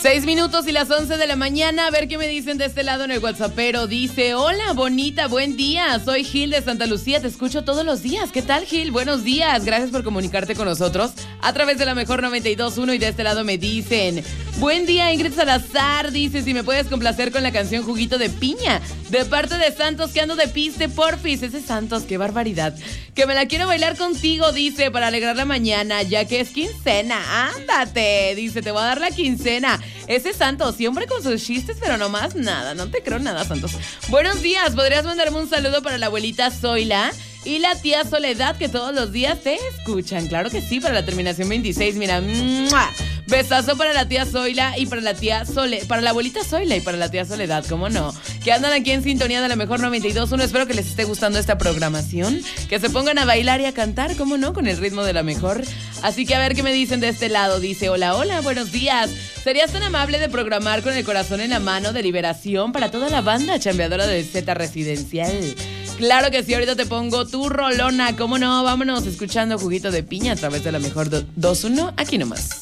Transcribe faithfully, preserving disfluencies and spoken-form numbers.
Seis minutos y las once de la mañana. A ver qué me dicen de este lado en el WhatsAppero. Dice, hola, bonita, buen día. Soy Gil de Santa Lucía, te escucho todos los días. ¿Qué tal, Gil? Buenos días. Gracias por comunicarte con nosotros a través de la mejor noventa y dos punto uno. Y de este lado me dicen, buen día, Ingrid Salazar. Dice, si me puedes complacer con la canción Juguito de Piña, de parte de Santos, que ando de piste, porfis. Ese Santos, qué barbaridad. Que me la quiero bailar contigo, dice, para alegrar la mañana, ya que es quincena. Ándate, dice, te voy a dar la quincena. Ese Santos, siempre con sus chistes, pero no más nada. No te creo nada, Santos. Buenos días, ¿podrías mandarme un saludo para la abuelita Zoila y la tía Soledad, que todos los días te escuchan? Claro que sí, para la terminación veintiséis, mira. ¡Mua! Besazo para la tía Zoila y para la tía Sole, para la abuelita Zoila y para la tía Soledad, ¿cómo no? Que andan aquí en sintonía de la mejor noventa y dos punto uno. Espero que les esté gustando esta programación, que se pongan a bailar y a cantar, ¿cómo no? Con el ritmo de la mejor. Así que a ver qué me dicen de este lado. Dice, hola, hola, buenos días. ¿Serías tan amable de programar con el corazón en la mano de Liberación para toda la banda chambeadora del Z Residencial? Claro que sí, ahorita te pongo tu rolona, ¿cómo no? Vámonos escuchando Juguito de Piña a través de la mejor dos punto uno, aquí nomás.